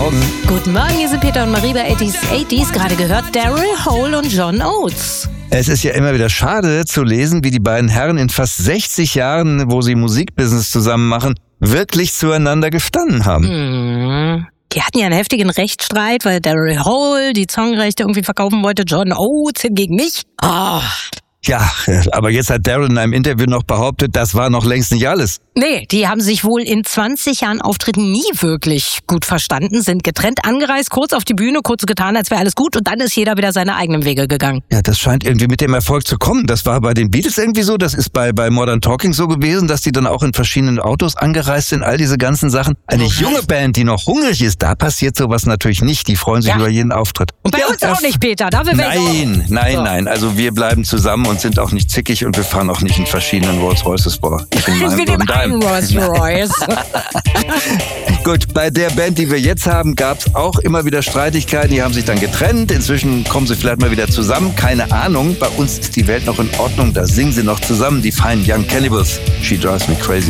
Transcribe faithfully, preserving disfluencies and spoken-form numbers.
Morgen. Guten Morgen, hier sind Peter und Marie bei achtziger achtziger. Gerade gehört Daryl Hall und John Oates. Es ist ja immer wieder schade zu lesen, wie die beiden Herren in fast sechzig Jahren, wo sie Musikbusiness zusammen machen, wirklich zueinander gestanden haben. Hm. Die hatten ja einen heftigen Rechtsstreit, weil Daryl Hall die Songrechte irgendwie verkaufen wollte, John Oates hingegen nicht. Oh. Ja, aber jetzt hat Daryl in einem Interview noch behauptet, das war noch längst nicht alles. Nee, die haben sich wohl in zwanzig Jahren Auftritten nie wirklich gut verstanden, sind getrennt angereist, kurz auf die Bühne, kurz getan, als wäre alles gut und dann ist jeder wieder seine eigenen Wege gegangen. Ja, das scheint irgendwie mit dem Erfolg zu kommen. Das war bei den Beatles irgendwie so, das ist bei bei Modern Talking so gewesen, dass die dann auch in verschiedenen Autos angereist sind, all diese ganzen Sachen. Eine Okay. junge Band, die noch hungrig ist, da passiert sowas natürlich nicht. Die freuen sich Ja. über jeden Auftritt. Und bei Ja, uns auch nicht, Peter, dafür wäre ich Nein, nein, So. nein. Also wir bleiben zusammen und sind auch nicht zickig und wir fahren auch nicht in verschiedenen Rolls-Royces vor. Ich in meinem mit dem und deinem. einen Rolls Royce. Gut, bei der Band, die wir jetzt haben, gab es auch immer wieder Streitigkeiten. Die haben sich dann getrennt. Inzwischen kommen sie vielleicht mal wieder zusammen. Keine Ahnung. Bei uns ist die Welt noch in Ordnung. Da singen sie noch zusammen. Die Fine Young Cannibals. She drives me crazy.